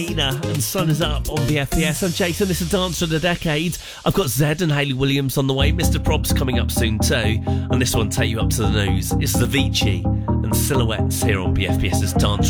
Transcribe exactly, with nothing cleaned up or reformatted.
And Sun Is Up on B F P S. I'm Jason, this is Dance for the Decade. I've got Zed and Hayley Williams on the way. Mister Prob's coming up soon too. And this one, Take You Up to the News. It's the Avicii and Silhouettes here on B F P S's Dance